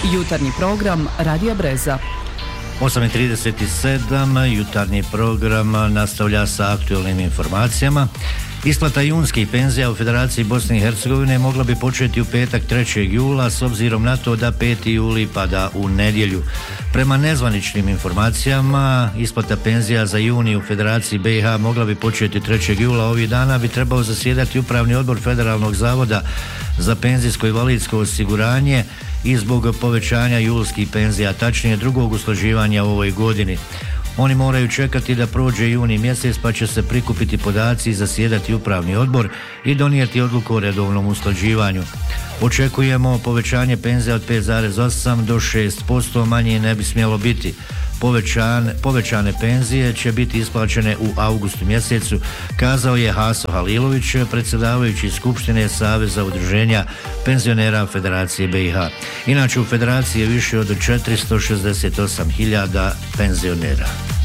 Jutarnji program Radija Breza. 8:37, jutarnji program nastavlja sa aktualnim informacijama. Isplata junskih penzija u Federaciji Bosne i Hercegovine mogla bi početi u petak 3. jula s obzirom na to da 5. juli pada u nedjelju. Prema nezvaničnim informacijama, isplata penzija za juni u Federaciji BiH mogla bi početi 3. jula. Ovih dana bi trebao zasjedati Upravni odbor Federalnog zavoda za penzijsko i invalidsko osiguranje i zbog povećanja julskih penzija, tačnije drugog usklađivanja u ovoj godini. Oni moraju čekati da prođe juni mjesec pa će se prikupiti podaci i zasjedati upravni odbor i donijeti odluku o redovnom usklađivanju. Očekujemo povećanje penzija od 5,8 do 6%, manje ne bi smjelo biti. Povećane penzije će biti isplaćene u augustu mjesecu, kazao je Haso Halilović, predsjedavajući Skupštine Saveza udruženja penzionera Federacije BiH. Inače u Federaciji je više od 468.000 penzionera.